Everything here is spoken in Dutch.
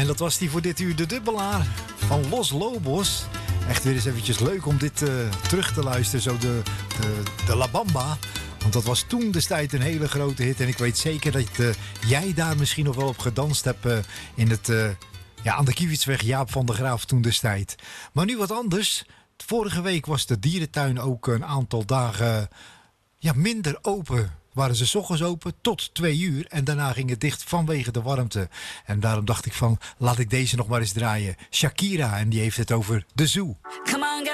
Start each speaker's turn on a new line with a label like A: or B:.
A: En dat was die voor dit uur de dubbelaar van Los Lobos. Echt weer eens eventjes leuk om dit terug te luisteren, zo de La Bamba. Want dat was toen destijds een hele grote hit. En ik weet zeker dat jij daar misschien nog wel op gedanst hebt in het, aan de Kiewietsweg Jaap van der Graaf toen destijds. Maar nu wat anders. Vorige week was de dierentuin ook een aantal dagen minder open. Waren ze 's ochtends open tot 2 uur en daarna ging het dicht vanwege de warmte. En daarom dacht ik van, laat ik deze nog maar eens draaien. Shakira, en die heeft het over de zoo.